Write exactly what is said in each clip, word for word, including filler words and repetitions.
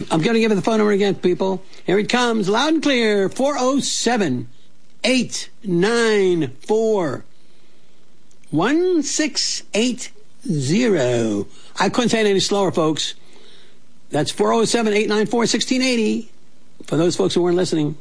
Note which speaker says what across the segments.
Speaker 1: I'm going to give it the phone number again, people. Here it comes, loud and clear, four oh seven, eight nine four, one six eight zero. I couldn't say it any slower, folks. That's four oh seven, eight nine four, one six eight zero. For those folks who weren't listening.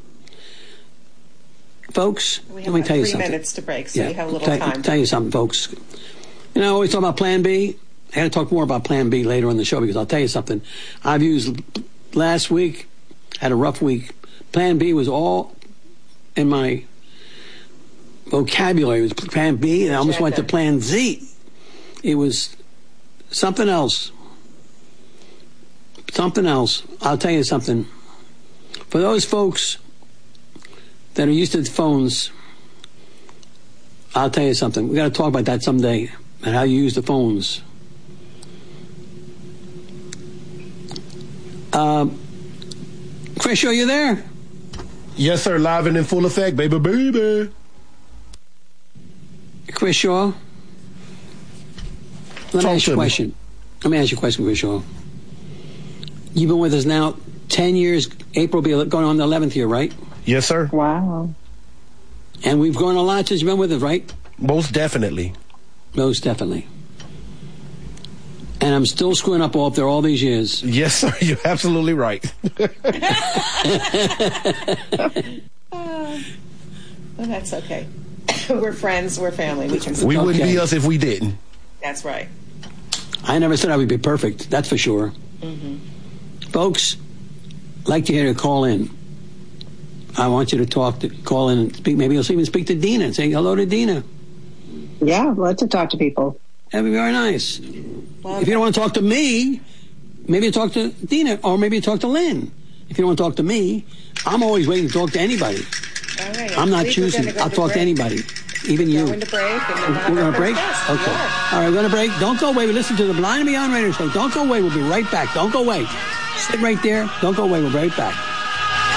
Speaker 1: Folks,
Speaker 2: we
Speaker 1: let me tell you
Speaker 2: three
Speaker 1: something.
Speaker 2: Three minutes to break, so
Speaker 1: yeah,
Speaker 2: you have a little
Speaker 1: tell,
Speaker 2: time.
Speaker 1: Tell you something, folks. You know, I always talk about Plan B. I got to talk more about Plan B later on the show because I'll tell you something. I've used last week, had a rough week. Plan B was all in my vocabulary. It was Plan B, and I almost went to Plan Z. It was something else. Something else. I'll tell you something. For those folks that are used to the phones, I'll tell you something. We got to talk about that someday, and how you use the phones. Um, Chris, are you there?
Speaker 3: Yes, sir. Live and in full effect, baby, baby.
Speaker 1: Chris Shaw. Let me ask you a question. Let me ask you a question, Chris Shaw. You've been with us now ten years. April will be going on the eleventh year, right?
Speaker 3: Yes, sir.
Speaker 4: Wow.
Speaker 1: And we've grown a lot since you've been with us, right?
Speaker 3: Most definitely.
Speaker 1: Most definitely. And I'm still screwing up all up there all these years.
Speaker 3: Yes, sir. You're absolutely right.
Speaker 2: uh, well, that's okay. We're friends. We're family. We can.
Speaker 3: We wouldn't
Speaker 1: okay.
Speaker 3: be us if we didn't.
Speaker 2: That's right.
Speaker 1: I never said I would be perfect. That's for sure.
Speaker 2: Mm-hmm.
Speaker 1: Folks, I'd like to hear you call in. I want you to talk to call in and speak. Maybe you'll even speak to Dina and say hello to Dina.
Speaker 4: Yeah, I'd love to talk to people.
Speaker 1: That'd be very nice. Well, if you don't want to talk to me, maybe you talk to Dina, or maybe you talk to Lynn. If you don't want to talk to me, I'm always waiting to talk to anybody.
Speaker 2: All right,
Speaker 1: I'm not choosing.
Speaker 2: Go
Speaker 1: I'll
Speaker 2: to
Speaker 1: talk
Speaker 2: break.
Speaker 1: to anybody, even you.
Speaker 2: Going to break. And then
Speaker 1: we're going to break?
Speaker 2: Test.
Speaker 1: Okay.
Speaker 2: Yeah.
Speaker 1: All right, we're going to break. Don't go away. We listen to the Blind and Beyond Radio Show. Don't go away. We'll be right back. Don't go away. Sit right there. Don't go away. We'll be right back.